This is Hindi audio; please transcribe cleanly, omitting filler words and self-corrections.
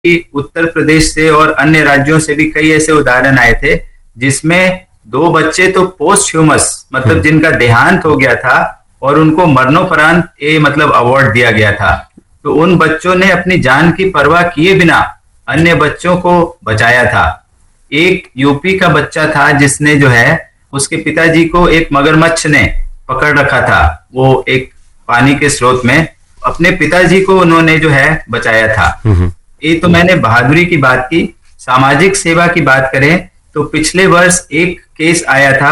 उत्तर प्रदेश से और अन्य राज्यों से भी कई ऐसे उदाहरण आए थे जिसमें दो बच्चे तो पोस्टह्यूमस मतलब जिनका देहांत हो गया था और उनको मरणोपरांत मतलब अवार्ड दिया गया था। तो उन बच्चों ने अपनी जान की परवाह किए बिना अन्य बच्चों को बचाया था। एक यूपी का बच्चा था जिसने जो है उसके पिताजी को एक मगरमच्छ ने पकड़ रखा था, वो एक पानी के स्रोत में अपने पिताजी को उन्होंने जो है बचाया था। ये तो मैंने बहादुरी की बात की। सामाजिक सेवा की बात करें तो पिछले वर्ष एक केस आया था